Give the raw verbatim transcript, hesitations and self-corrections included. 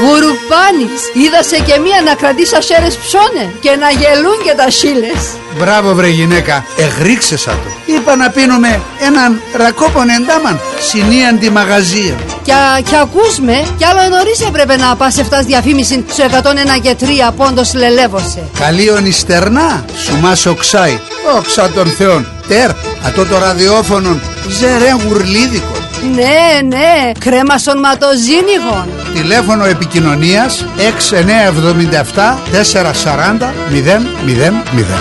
Γουρουπάνης, είδασε και μία να κρατήσει ασέρες ψώνε και να γελούν και τα σίλες. Μπράβο βρε γυναίκα, εγρίξεσα το. Είπα να πίνουμε έναν ρακόπον εντάμαν, συνίαν τη μαγαζία. Κι, κι ακούς με, κι άλλο νωρίς έπρεπε να πας εφτάς διαφήμιση στο εκατόν ένα και τρία πόντος λελεύωσε. Καλίον ιστερνά, σου μας οξάει, όξα των θεών. Τερ, ατό το ραδιόφωνο, ζερέν γουρλίδικο. Ναι, ναι, κρέμα σωματοζήνικων. Τηλέφωνο επικοινωνίας έξι εννιά εβδομήντα επτά τετρακόσια σαράντα μηδέν μηδέν μηδέν.